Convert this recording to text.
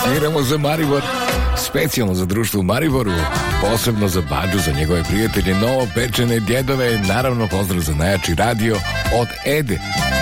Sviramo za Maribor, specijalno za društvo u Mariboru, posebno za Bađu, za njegove prijatelje, novopečene djedove, naravno pozdrav za najjači radio od Ede.